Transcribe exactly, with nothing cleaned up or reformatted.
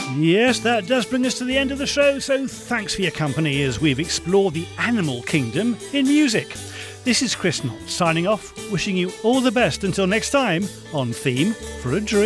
Yes, that does bring us to the end of the show, so thanks for your company as we've explored the animal kingdom in music. This is Chris Knott signing off, wishing you all the best until next time on Theme for a Dream.